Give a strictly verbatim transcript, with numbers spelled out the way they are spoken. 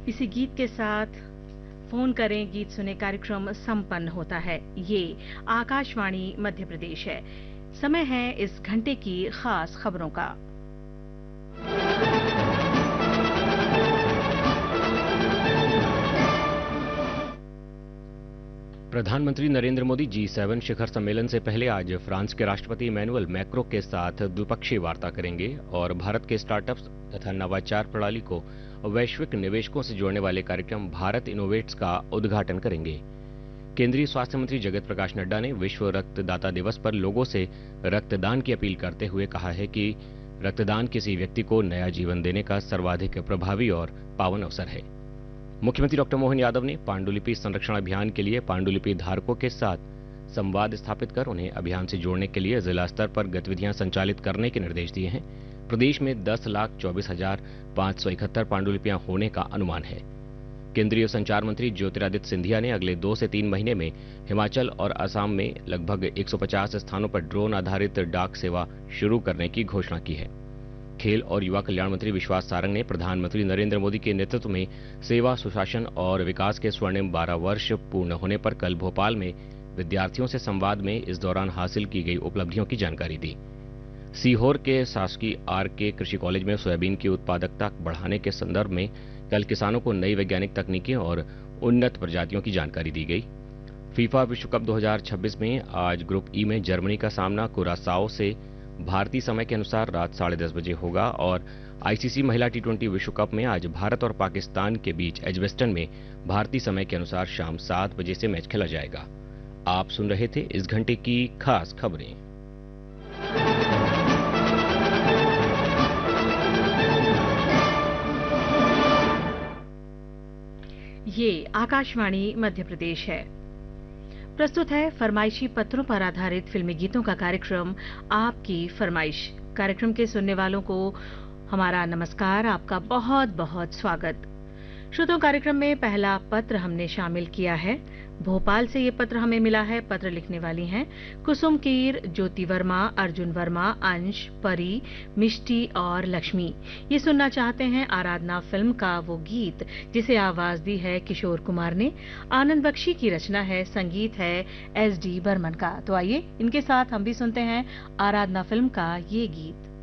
इसी गीत के साथ फोन करें गीत सुने कार्यक्रम संपन्न होता है। ये आकाशवाणी मध्य प्रदेश है। समय है इस घंटे की खास खबरों का। प्रधानमंत्री नरेंद्र मोदी जी सेवन शिखर सम्मेलन से पहले आज फ्रांस के राष्ट्रपति इमैनुअल मैक्रों के साथ द्विपक्षीय वार्ता करेंगे और भारत के स्टार्टअप्स तथा नवाचार प्रणाली को वैश्विक निवेशकों से जोड़ने वाले कार्यक्रम भारत इनोवेट्स का उद्घाटन करेंगे। केंद्रीय स्वास्थ्य मंत्री जगत प्रकाश नड्डा ने विश्व रक्तदाता दिवस पर लोगों से रक्तदान की अपील करते हुए कहा है कि रक्तदान किसी व्यक्ति को नया जीवन देने का सर्वाधिक प्रभावी और पावन अवसर है। मुख्यमंत्री डॉक्टर मोहन यादव ने पांडुलिपि संरक्षण अभियान के लिए पांडुलिपि धारकों के साथ संवाद स्थापित कर उन्हें अभियान से जोड़ने के लिए जिला स्तर पर गतिविधियां संचालित करने के निर्देश दिए हैं। प्रदेश में दस लाख चौबीस हजार पांच सौ इकहत्तर पांडुलिपियां होने का अनुमान है। केंद्रीय संचार मंत्री ज्योतिरादित्य सिंधिया ने अगले दो से तीन महीने में हिमाचल और असम में लगभग एक सौ पचास स्थानों पर ड्रोन आधारित डाक सेवा शुरू करने की घोषणा की है। खेल और युवा कल्याण मंत्री विश्वास सारंग ने प्रधानमंत्री नरेंद्र मोदी के नेतृत्व में सेवा, सुशासन और विकास के स्वर्णिम बारह वर्ष पूर्ण होने पर कल भोपाल में विद्यार्थियों से संवाद में इस दौरान हासिल की गई उपलब्धियों की जानकारी दी। सीहोर के शासकीय आर के कृषि कॉलेज में सोयाबीन की उत्पादकता बढ़ाने के संदर्भ में कल किसानों को नई वैज्ञानिक तकनीकें और उन्नत प्रजातियों की जानकारी दी गई। फीफा विश्व कप दो हज़ार छब्बीस में आज ग्रुप ई में जर्मनी का सामना कुरासाओ से भारतीय समय के अनुसार रात साढ़े दस बजे होगा और आईसीसी महिला टी ट्वेंटी विश्व कप में आज भारत और पाकिस्तान के बीच एजबेस्टन में भारतीय समय के अनुसार शाम सात बजे से मैच खेला जाएगा। आप सुन रहे थे इस घंटे की खास खबरें। ये आकाशवाणी मध्य प्रदेश है। प्रस्तुत है फरमाइशी पत्रों पर आधारित फिल्मी गीतों का कार्यक्रम आपकी फरमाइश। कार्यक्रम के सुनने वालों को हमारा नमस्कार, आपका बहुत बहुत स्वागत। श्रोताओं, कार्यक्रम में पहला पत्र हमने शामिल किया है। भोपाल से ये पत्र हमें मिला है। पत्र लिखने वाली हैं कुसुम कीर, ज्योति वर्मा, अर्जुन वर्मा, अंश, परी, मिष्टी और लक्ष्मी। ये सुनना चाहते हैं आराधना फिल्म का वो गीत जिसे आवाज दी है किशोर कुमार ने। आनंद बख्शी की रचना है, संगीत है एस डी बर्मन का। तो आइए इनके साथ हम भी सुनते हैं आराधना फिल्म का ये गीत।